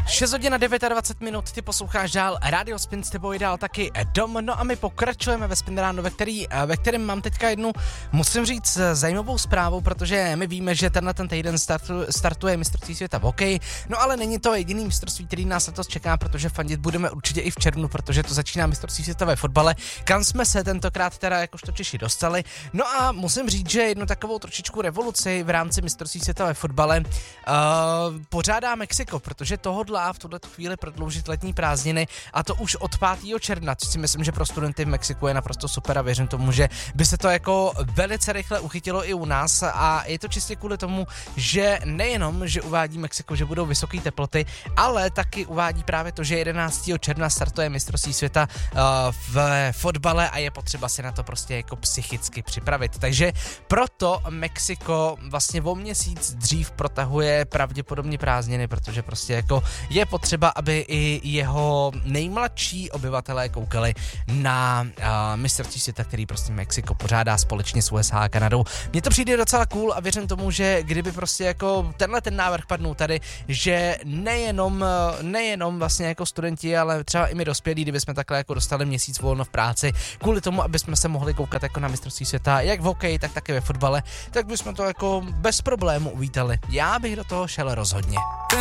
6 hodin a 29 minut, ty posloucháš dál Radio Spin, s tebou dál taky Dom, no a my pokračujeme ve Spin ráno, ve kterém mám teďka jednu, musím říct, zajímavou zprávu, protože my víme, že ten týden startuje mistrovství světa v hokeji, no ale není to jediný mistrovství, který nás letos čeká, protože fandit budeme určitě i v červnu, protože to začíná mistrovství světa ve fotbale, kam jsme se tentokrát teda jakožto Češi dostali, no a musím říct, že jednu takovou trošičku revoluci v rámci mistrovství světa ve fotbale pořádá Mexiko, protože to hodlá v tuhle chvíli prodloužit letní prázdniny a to už od 5. června, což si myslím, že pro studenty v Mexiku je naprosto super a věřím tomu, že by se to jako velice rychle uchytilo i u nás a je to čistě kvůli tomu, že nejenom, že uvádí Mexiko, že budou vysoké teploty, ale taky uvádí právě to, že 11. června startuje mistrovství světa v fotbale a je potřeba si na to prostě jako psychicky připravit. Takže proto Mexiko vlastně o měsíc dřív protahuje pravděpodobně prázdniny, protože prostě jako je potřeba, aby i jeho nejmladší obyvatelé koukali na mistrovství světa, který prostě Mexiko pořádá společně s USA a Kanadou. Mně to přijde docela cool a věřím tomu, že kdyby prostě jako ten návrh padnul tady, že nejenom vlastně jako studenti, ale třeba i my dospělí, kdyby jsme takhle jako dostali měsíc volno v práci, kvůli tomu, aby jsme se mohli koukat jako na mistrovství světa, jak v hokeji, tak také ve fotbale, tak bychom to jako bez problému uvítali. Já bych do toho šel rozhodně.